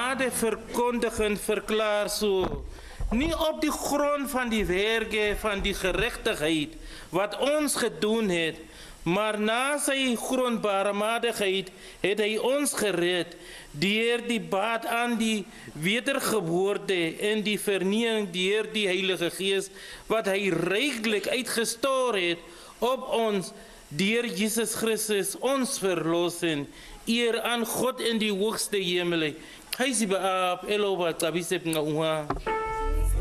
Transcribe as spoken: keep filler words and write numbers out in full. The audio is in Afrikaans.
genade verkondigend verklaar so, nie op die grond van die werke van die gerechtigheid wat ons gedoen het, maar na sy grondbarmhartigheid het hy ons gered deur die baat aan die wedergeboorte en die vernieuwing deur die Heilige Gees wat hy ryklik uitgestoor het op ons deur Jesus Christus ons verlossing, eer aan God in die hoogste hemel. Hy sê baap eloba tabisep nga